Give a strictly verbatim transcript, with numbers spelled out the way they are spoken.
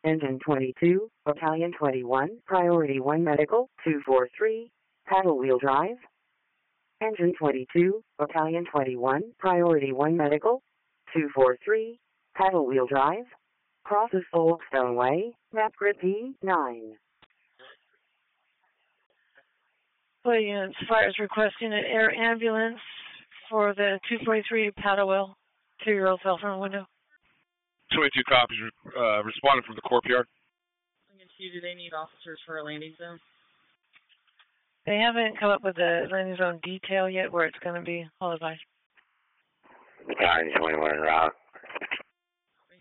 Engine twenty-two, Battalion twenty-one, Priority one Medical, two four three, paddle wheel drive. Engine twenty-two, Battalion twenty-one, Priority one Medical, two four three, paddle wheel drive. Crosses Oldstone Way, map grid P nine. Well, units, fire is requesting an air ambulance for the two forty-three paddle wheel, two-year-old cell phone window. twenty-two copies, uh, responding from the Corp yard. I'm going to see, do they need officers for a landing zone? They haven't come up with a landing zone detail yet where it's going to be. Hold on. Battalion twenty-one route.